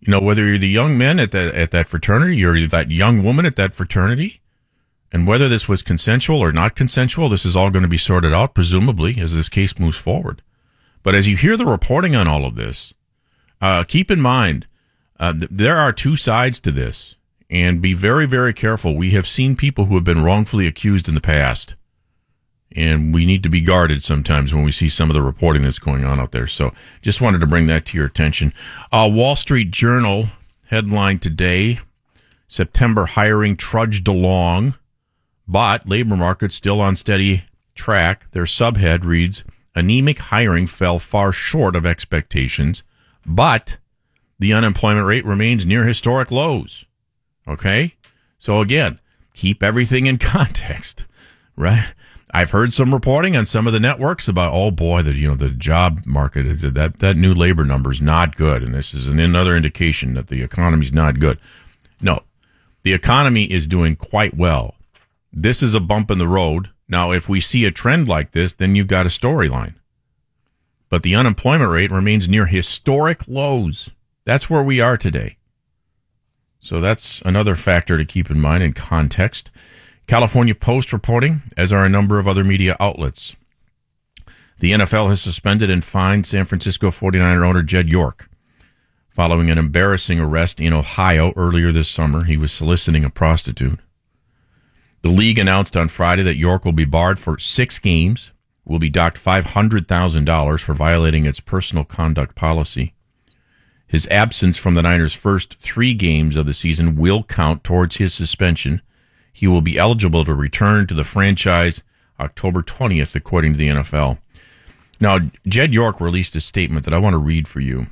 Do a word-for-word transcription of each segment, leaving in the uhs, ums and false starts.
You know, whether you're the young men at that at that fraternity or you're that young woman at that fraternity, and whether this was consensual or not consensual, this is all going to be sorted out, presumably, as this case moves forward. But as you hear the reporting on all of this, uh, keep in mind, uh, th- there are two sides to this, and be very, very careful. We have seen people who have been wrongfully accused in the past, and we need to be guarded sometimes when we see some of the reporting that's going on out there. So just wanted to bring that to your attention. Uh, Wall Street Journal headline today, September hiring trudged along, but labor market still on steady track. Their subhead reads, anemic hiring fell far short of expectations, but the unemployment rate remains near historic lows. Okay? So again, keep everything in context, right? I've heard some reporting on some of the networks about, oh boy, the you know the job market is that that new labor number is not good, and this is an, another indication that the economy is not good. No, the economy is doing quite well. This is a bump in the road. Now, if we see a trend like this, then you've got a storyline. But the unemployment rate remains near historic lows. That's where we are today. So that's another factor to keep in mind in context. California Post reporting, as are a number of other media outlets. The N F L has suspended and fined San Francisco forty-niner owner Jed York following an embarrassing arrest in Ohio earlier this summer. He was soliciting a prostitute. The league announced on Friday that York will be barred for six games, will be docked five hundred thousand dollars for violating its personal conduct policy. His absence from the Niners' first three games of the season will count towards his suspension. He will be eligible to return to the franchise October twentieth, according to the N F L. Now, Jed York released a statement that I want to read for you.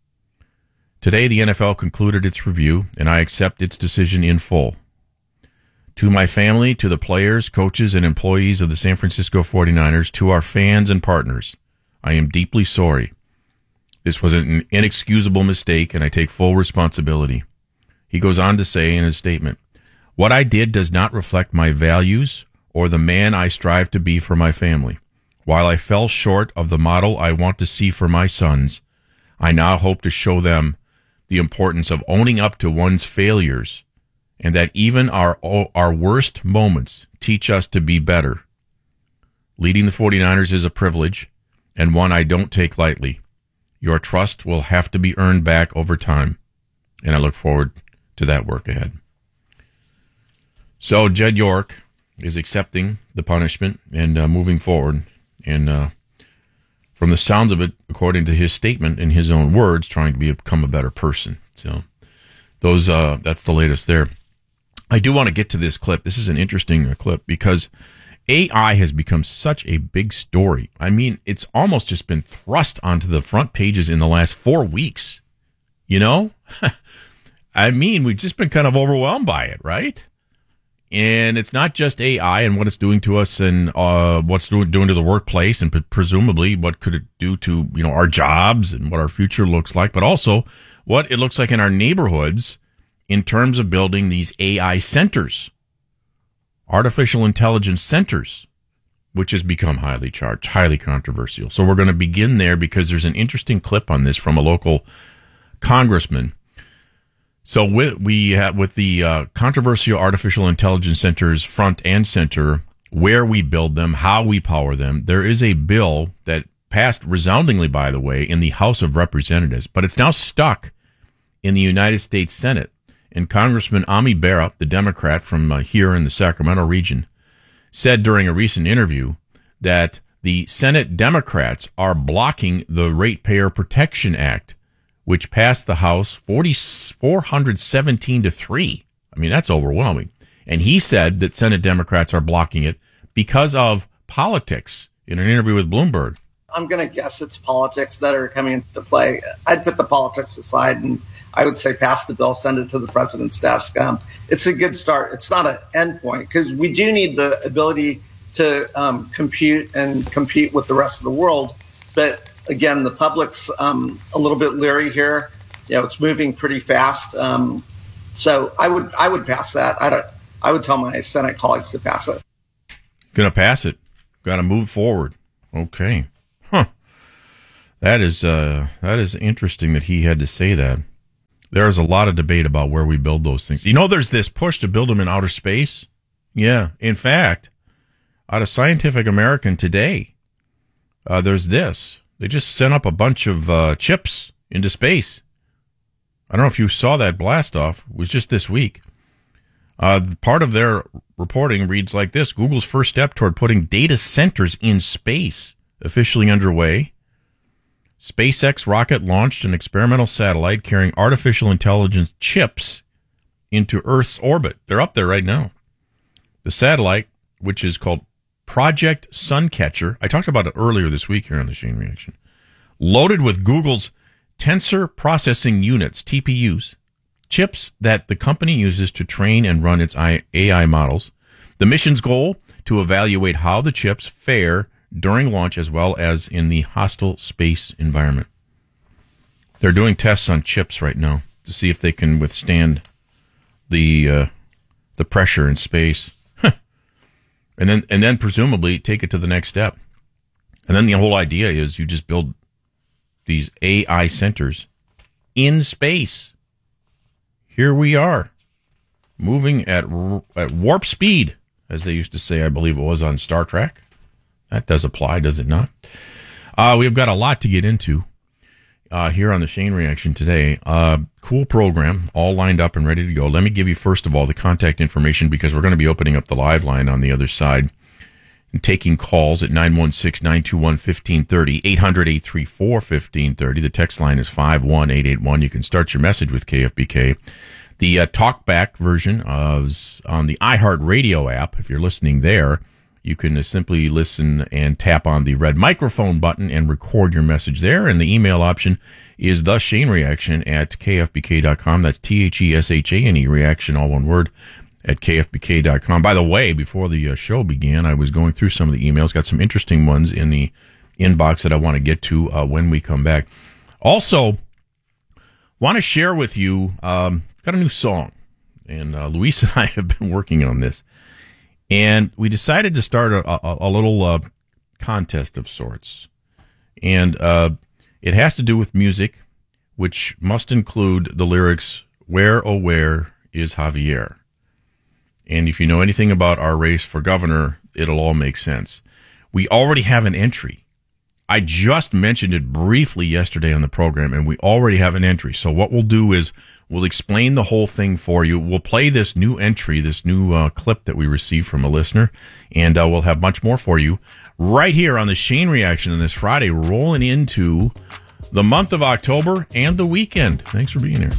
Today, the N F L concluded its review, and I accept its decision in full. To my family, to the players, coaches, and employees of the San Francisco forty-niners, to our fans and partners, I am deeply sorry. This was an inexcusable mistake, and I take full responsibility. He goes on to say in his statement, what I did does not reflect my values or the man I strive to be for my family. While I fell short of the model I want to see for my sons, I now hope to show them the importance of owning up to one's failures, and that even our our worst moments teach us to be better. Leading the forty-niners is a privilege, and one I don't take lightly. Your trust will have to be earned back over time, and I look forward to that work ahead. So Jed York is accepting the punishment and uh, moving forward, and uh, from the sounds of it, according to his statement, in his own words, trying to be, become a better person. So those uh, that's the latest there. I do want to get to this clip. This is an interesting clip because A I has become such a big story. I mean, it's almost just been thrust onto the front pages in the last four weeks. You know? I mean, we've just been kind of overwhelmed by it, right? And it's not just A I and what it's doing to us and uh, what's doing, doing to the workplace and p- presumably what could it do to, you know, our jobs and what our future looks like, but also what it looks like in our neighborhoods in terms of building these A I centers, artificial intelligence centers, which has become highly charged, highly controversial. So we're going to begin there because there's an interesting clip on this from a local congressman. So with, we have, with the uh, controversial artificial intelligence centers front and center, where we build them, how we power them, there is a bill that passed resoundingly, by the way, in the House of Representatives, but it's now stuck in the United States Senate. And Congressman Ami Bera, the Democrat from uh, here in the Sacramento region, said during a recent interview that the Senate Democrats are blocking the Ratepayer Protection Act, which passed the House four hundred seventeen to three. I mean, that's overwhelming. And he said that Senate Democrats are blocking it because of politics in an interview with Bloomberg. I'm going to guess it's politics that are coming into play. I'd put the politics aside and I would say pass the bill, send it to the president's desk. Um, it's a good start. It's not an end point because we do need the ability to um, compute and compete with the rest of the world. But again, the public's um, a little bit leery here. You know, it's moving pretty fast. Um, so I would I would pass that. I don't. I would tell my Senate colleagues to pass it. Going to pass it. Got to move forward. Okay. Huh. That is uh, that is interesting that he had to say that. There's a lot of debate about where we build those things. You know, there's this push to build them in outer space. Yeah. In fact, out of Scientific American today, uh, there's this. They just sent up a bunch of uh, chips into space. I don't know if you saw that blast off. It was just this week. Uh, part of their reporting reads like this. Google's first step toward putting data centers in space officially underway. SpaceX rocket launched an experimental satellite carrying artificial intelligence chips into Earth's orbit. They're up there right now. The satellite, which is called Project Suncatcher, I talked about it earlier this week here on the Shane Reaction, loaded with Google's Tensor Processing Units, T P Us, chips that the company uses to train and run its A I models. The mission's goal, to evaluate how the chips fare during launch as well as in the hostile space environment. They're doing tests on chips right now to see if they can withstand the uh, the pressure in space. and then and then presumably take it to the next step. And then the whole idea is you just build these A I centers in space. Here we are, moving at at warp speed, as they used to say, I believe it was on Star Trek. That does apply, does it not? Uh, we've got a lot to get into uh, here on the Shane Reaction today. Uh, cool program, all lined up and ready to go. Let me give you, first of all, the contact information, because we're going to be opening up the live line on the other side and taking calls at nine one six, nine two one, one five three zero, eight hundred, eight three four, one five three zero. The text line is five one eight eight one. You can start your message with K F B K. The uh, talkback version is on the iHeartRadio app. If you're listening there, you can uh, simply listen and tap on the red microphone button and record your message there. And the email option is the Shane Reaction at K F B K dot com. That's T H E S H A N E, reaction, all one word, at K F B K dot com. By the way, before the uh, show began, I was going through some of the emails. Got some interesting ones in the inbox that I want to get to uh, when we come back. Also, want to share with you, um, got a new song. And uh, Luis and I have been working on this. And we decided to start a, a, a little uh, contest of sorts. And uh, it has to do with music, which must include the lyrics, "Where, oh, where is Javier?" And if you know anything about our race for governor, it'll all make sense. We already have an entry. I just mentioned it briefly yesterday on the program, and we already have an entry. So what we'll do is we'll explain the whole thing for you. We'll play this new entry, this new uh, clip that we received from a listener, and uh, we'll have much more for you right here on the Shane Reaction on this Friday, rolling into the month of October and the weekend. Thanks for being here.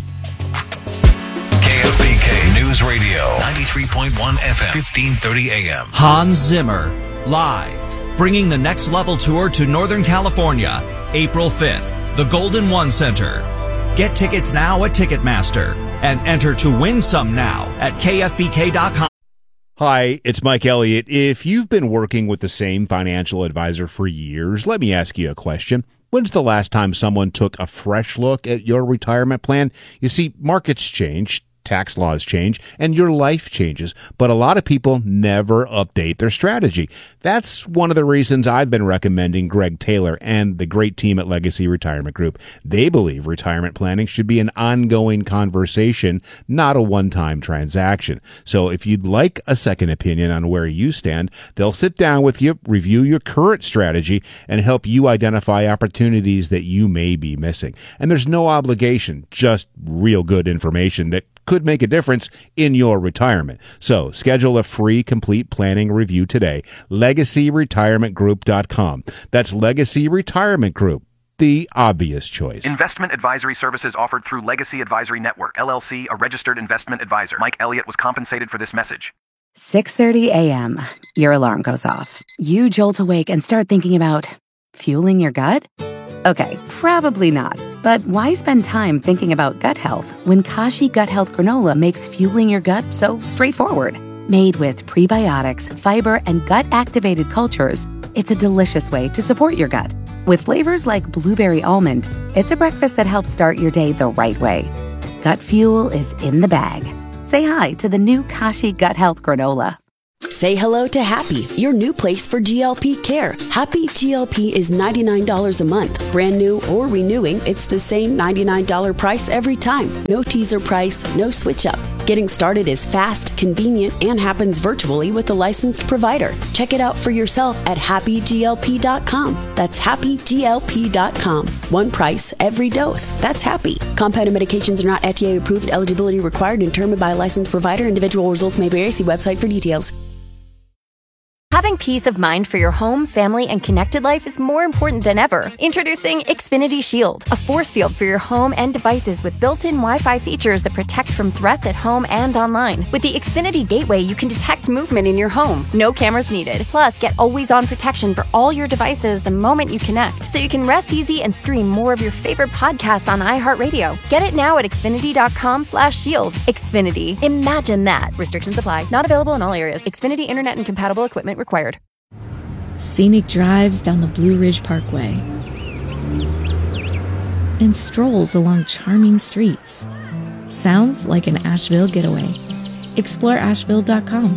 K F B K News Radio, ninety-three point one F M, fifteen thirty A M. Hans Zimmer, live, bringing the Next Level Tour to Northern California, April fifth, the Golden One Center. Get tickets now at Ticketmaster and enter to win some now at K F B K dot com. Hi, it's Mike Elliott. If you've been working with the same financial advisor for years, let me ask you a question. When's the last time someone took a fresh look at your retirement plan? You see, markets change, tax laws change, and your life changes, but a lot of people never update their strategy. That's one of the reasons I've been recommending Greg Taylor and the great team at Legacy Retirement Group. They believe retirement planning should be an ongoing conversation, not a one-time transaction. So if you'd like a second opinion on where you stand, they'll sit down with you, review your current strategy, and help you identify opportunities that you may be missing. And there's no obligation, just real good information that could make a difference in your retirement. So schedule a free complete planning review today. legacy retirement group dot com. That's Legacy Retirement Group, the obvious choice. Investment advisory services offered through Legacy Advisory Network, L L C, a registered investment advisor. Mike Elliott was compensated for this message. six thirty a.m. Your alarm goes off. You jolt awake and start thinking about fueling your gut? Okay, probably not. But why spend time thinking about gut health when Kashi Gut Health Granola makes fueling your gut so straightforward? Made with prebiotics, fiber, and gut-activated cultures, it's a delicious way to support your gut. With flavors like blueberry almond, it's a breakfast that helps start your day the right way. Gut fuel is in the bag. Say hi to the new Kashi Gut Health Granola. Say hello to Happy, your new place for G L P care. Happy G L P is ninety-nine dollars a month. Brand new or renewing, it's the same ninety-nine dollars price every time. No teaser price, no switch up. Getting started is fast, convenient, and happens virtually with a licensed provider. Check it out for yourself at happy g l p dot com. That's happy g l p dot com. One price, every dose. That's Happy. Compounded medications are not F D A approved. Eligibility required and determined by a licensed provider. Individual results may vary. See website for details. Having peace of mind for your home, family, and connected life is more important than ever. Introducing Xfinity Shield, a force field for your home and devices with built-in Wi-Fi features that protect from threats at home and online. With the Xfinity Gateway, you can detect movement in your home. No cameras needed. Plus, get always-on protection for all your devices the moment you connect, so you can rest easy and stream more of your favorite podcasts on iHeartRadio. Get it now at xfinity.com slash shield. Xfinity. Imagine that. Restrictions apply. Not available in all areas. Xfinity Internet and compatible equipment required. Scenic drives down the Blue Ridge Parkway and strolls along charming streets. Sounds like an Asheville getaway. Explore asheville dot com.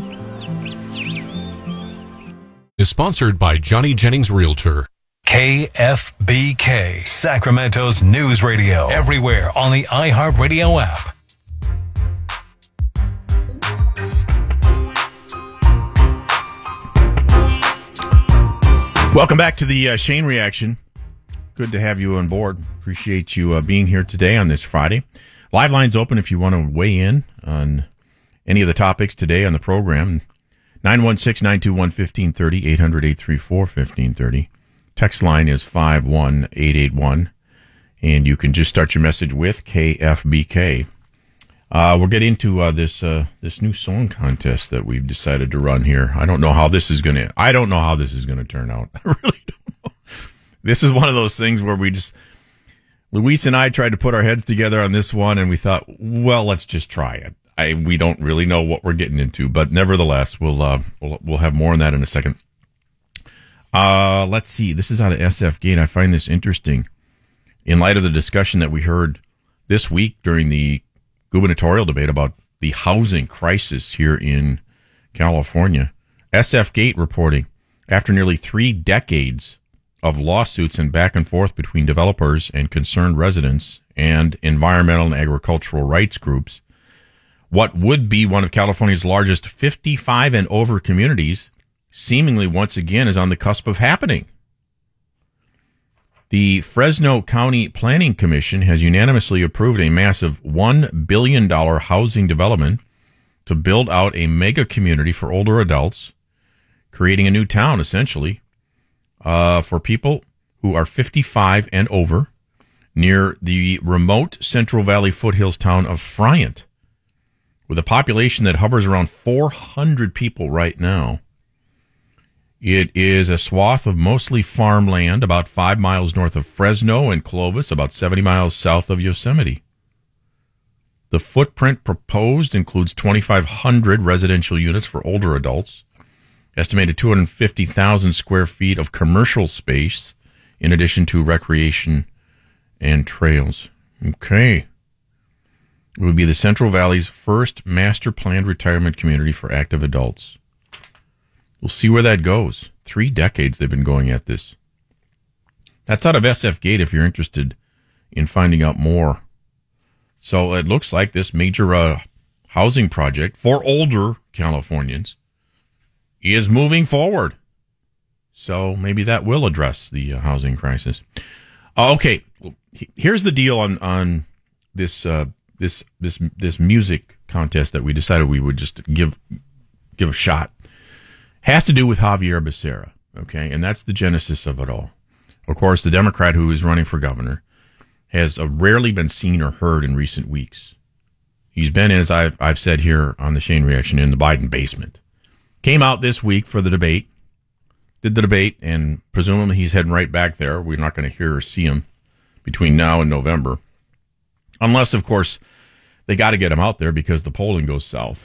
Is sponsored by Johnny Jennings Realtor. K F B K, Sacramento's news radio. Everywhere on the iHeartRadio app. Welcome back to the uh, Shane Reaction. Good to have you on board. Appreciate you uh, being here today on this Friday. Live lines open if you want to weigh in on any of the topics today on the program. nine one six, nine two one, one five three zero, eight hundred, eight three four, one five three zero. Text line is five one eight eight one. And you can just start your message with K F B K. Uh, we'll get into uh, this uh, this new song contest that we've decided to run here. I don't know how this is going to. I don't know how this is going to turn out. I really don't know. This is one of those things where we just, Luis and I tried to put our heads together on this one, and we thought, well, let's just try it. I we don't really know what we're getting into, but nevertheless, we'll uh, we'll we'll have more on that in a second. Uh, let's see. This is out of S F Gate. I find this interesting in light of the discussion that we heard this week during the gubernatorial debate about the housing crisis here in California. S F Gate reporting, after nearly three decades of lawsuits and back and forth between developers and concerned residents and environmental and agricultural rights groups, what would be one of California's largest fifty-five and over communities seemingly once again is on the cusp of happening. The Fresno County Planning Commission has unanimously approved a massive one billion dollars housing development to build out a mega community for older adults, creating a new town, essentially, uh, for people who are fifty-five and over, near the remote Central Valley foothills town of Friant. With a population that hovers around four hundred people right now. It is a swath of mostly farmland about five miles north of Fresno and Clovis, about seventy miles south of Yosemite. The footprint proposed includes twenty-five hundred residential units for older adults, estimated two hundred fifty thousand square feet of commercial space, in addition to recreation and trails. Okay. It would be the Central Valley's first master-planned retirement community for active adults. We'll see where that goes. Three decades they've been going at this. That's out of S F Gate if you're interested in finding out more. So it looks like this major uh, housing project for older Californians is moving forward. So maybe that will address the uh, housing crisis. Uh, okay, here's the deal on on this uh, this this this music contest that we decided we would just give give a shot. Has to do with Javier Becerra, okay? And that's the genesis of it all. Of course, the Democrat who is running for governor has uh, rarely been seen or heard in recent weeks. He's been, as I've, I've said here on the Shane Reaction, in the Biden basement. Came out this week for the debate, did the debate, and presumably he's heading right back there. We're not going to hear or see him between now and November. Unless, of course, they got to get him out there because the polling goes south.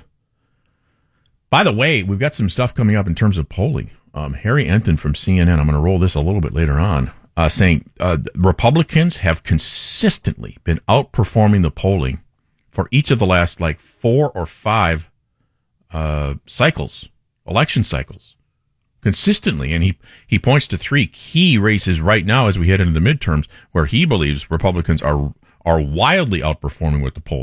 By the way, we've got some stuff coming up in terms of polling. Um, Harry Enton from C N N, I'm going to roll this a little bit later on, uh, saying uh, Republicans have consistently been outperforming the polling for each of the last like four or five uh, cycles election cycles. Consistently, and he, he points to three key races right now as we head into the midterms where he believes Republicans are are wildly outperforming what the polls